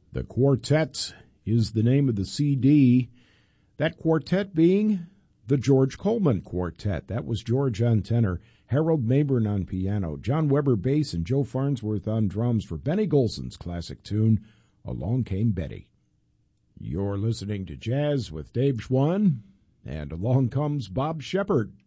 The Quartet is the name of the CD. That quartet being the George Coleman Quartet. That was George on tenor, Harold Mabern on piano, John Weber bass, and Joe Farnsworth on drums for Benny Golson's classic tune, Along Came Betty. You're listening to Jazz with Dave Schwann, and along comes Bob Shepard.